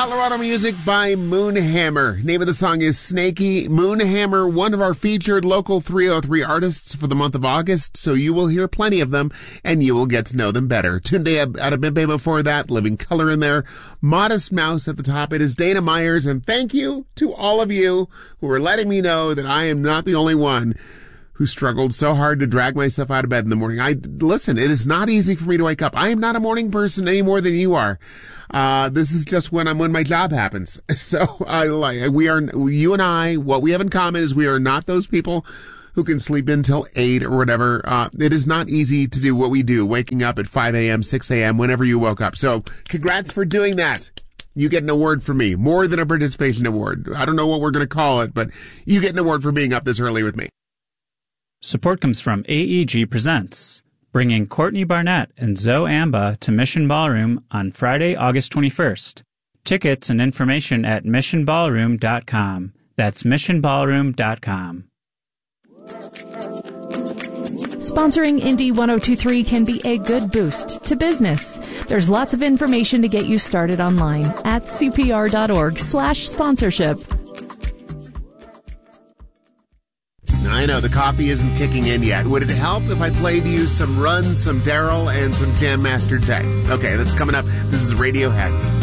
Colorado music by Moonhammer. Name of the song is Snaky. Moonhammer, one of our featured local 303 artists for the month of August, so you will hear plenty of them, and you will get to know them better. Tunde Adebimpe before that, Living Color in there. Modest Mouse at the top. It is Dana Myers, and thank you to all of you who are letting me know that I am not the only one who struggled so hard to drag myself out of bed in the morning. Listen, it is not easy for me to wake up. I am not a morning person any more than you are. This is just when my job happens. So, you and I, what we have in common is we are not those people who can sleep until 8 or whatever. It is not easy to do what we do, waking up at 5 a.m., 6 a.m., whenever you woke up. So, congrats for doing that. You get an award from me, more than a participation award. I don't know what we're going to call it, but you get an award for being up this early with me. Support comes from AEG Presents, bringing Courtney Barnett and Zoe Amba to Mission Ballroom on Friday, August 21st. Tickets and information at missionballroom.com. That's missionballroom.com. Sponsoring Indie 102.3 can be a good boost to business. There's lots of information to get you started online at cpr.org/sponsorship. I know, the coffee isn't kicking in yet. Would it help if I played you some Run, some Daryl, and some Jam Master Jay? Okay, that's coming up. This is Radiohead.